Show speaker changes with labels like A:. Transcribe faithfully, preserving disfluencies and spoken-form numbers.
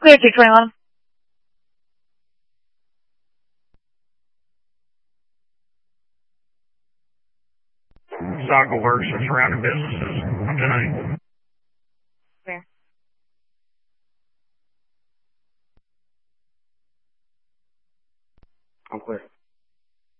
A: Clear two twenty-one.
B: Saga works and surrounding businesses. I'm tonight.
A: Clear.
C: I'm clear.